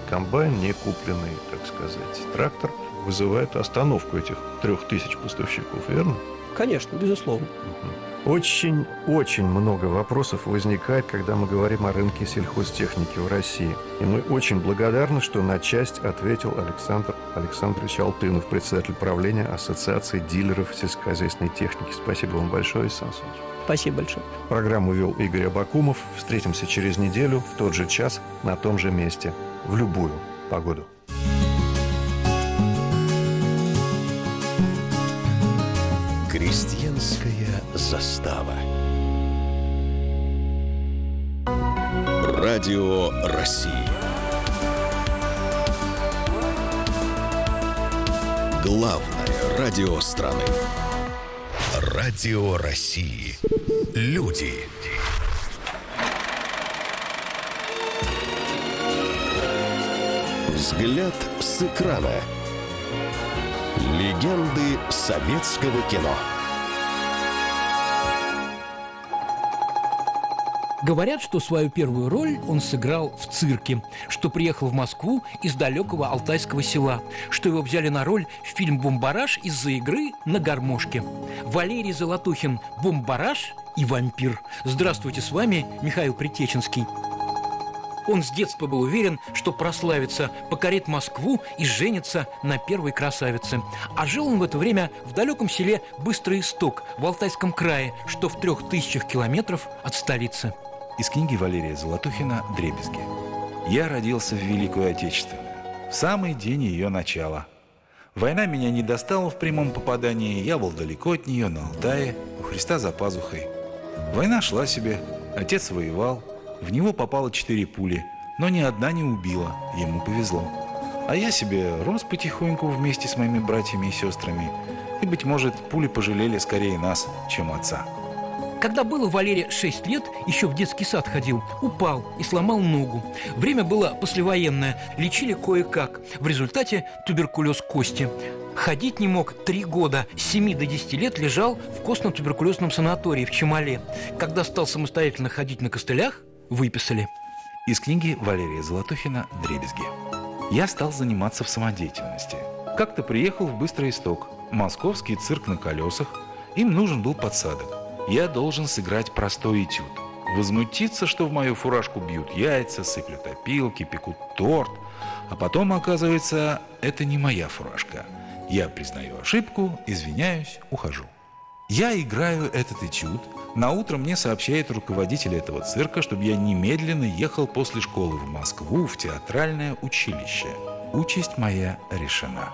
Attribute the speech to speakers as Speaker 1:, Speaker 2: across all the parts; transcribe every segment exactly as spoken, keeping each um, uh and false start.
Speaker 1: комбайн, не купленный, так сказать, трактор вызывает остановку этих трех тысяч поставщиков, верно?
Speaker 2: Конечно, безусловно.
Speaker 1: Очень-очень много вопросов возникает, когда мы говорим о рынке сельхозтехники в России. И мы очень благодарны, что на часть ответил Александр Александрович Алтынов, председатель правления Ассоциации дилеров сельскохозяйственной техники. Спасибо вам большое, Сан Саныч.
Speaker 2: Спасибо большое.
Speaker 1: Программу вел Игорь Абакумов. Встретимся через неделю в тот же час на том же месте, в любую погоду.
Speaker 3: Крестьянская застава. Радио России. Главное радио страны. Радио России. Люди. Взгляд с экрана. Легенды советского кино.
Speaker 4: Говорят, что свою первую роль он сыграл в цирке, что приехал в Москву из далекого алтайского села, что его взяли на роль в фильм «Бумбараш» из-за игры на гармошке. Валерий Золотухин – бумбараш и вампир. Здравствуйте, с вами Михаил Притеченский. Он с детства был уверен, что прославится, покорит Москву и женится на первой красавице. А жил он в это время в далеком селе Быстрый Исток в Алтайском крае, что в трех тысячах километров от столицы.
Speaker 5: Из книги Валерия Золотухина «Дребезги». Я родился в Великую Отечественную, в самый день ее начала. Война меня не достала в прямом попадании, я был далеко от нее, на Алтае, у Христа за пазухой. Война шла себе, отец воевал, в него попало четыре пули, но ни одна не убила, ему повезло. А я себе рос потихоньку вместе с моими братьями и сестрами, и, быть может, пули пожалели скорее нас, чем отца.
Speaker 4: Когда было Валере шесть лет, еще в детский сад ходил, упал и сломал ногу. Время было послевоенное, лечили кое-как. В результате туберкулез кости. Ходить не мог три года, с семи до десяти лет лежал в костно-туберкулезном санатории в Чемале. Когда стал самостоятельно ходить на костылях, выписали.
Speaker 5: Из книги Валерия Золотухина «Дребезги». Я стал заниматься в самодеятельности. Как-то приехал в Быстрый Исток, московский цирк на колесах. Им нужен был подсадок. Я должен сыграть простой этюд. Возмутиться, что в мою фуражку бьют яйца, сыплют опилки, пекут торт. А потом, оказывается, это не моя фуражка. Я признаю ошибку, извиняюсь, ухожу. Я играю этот этюд. Наутро мне сообщает руководитель этого цирка, чтобы я немедленно ехал после школы в Москву в театральное училище. Участь моя решена.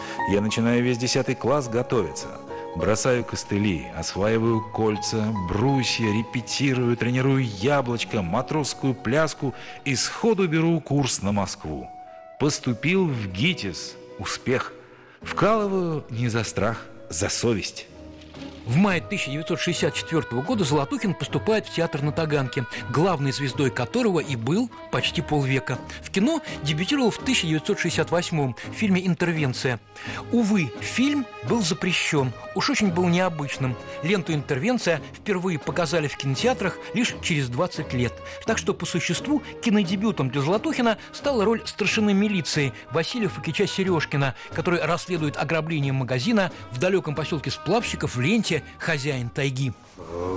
Speaker 5: Я начинаю весь десятый класс готовиться. Бросаю костыли, осваиваю кольца, брусья, репетирую, тренирую яблочко, матросскую пляску и сходу беру курс на Москву. Поступил в ГИТИС. Успех. Вкалываю не за страх, за совесть.
Speaker 4: В мае тысяча девятьсот шестьдесят четвёртого года Золотухин поступает в театр на Таганке, главной звездой которого и был почти полвека. В кино дебютировал в тысяча девятьсот шестьдесят восьмом в фильме «Интервенция». Увы, фильм был запрещен, уж очень был необычным. Ленту «Интервенция» впервые показали в кинотеатрах лишь через двадцать лет. Так что, по существу, кинодебютом для Золотухина стала роль старшины милиции Василия Фокича Сережкина, который расследует ограбление магазина в далеком поселке Сплавщиков в ленте «Хозяин тайги».